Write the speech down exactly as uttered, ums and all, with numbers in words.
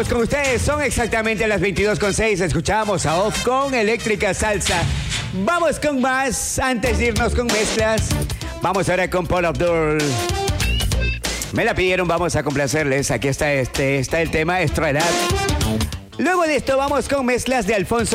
Continuamos con ustedes. Son exactamente las veintidós con seis. Escuchamos a Off con Eléctrica Salsa. Vamos con más antes de irnos con mezclas. Vamos ahora con Paula Abdul. Me la pidieron, vamos a complacerles. Aquí está este, está el tema Extra Edad. Luego de esto vamos con mezclas de Alfonso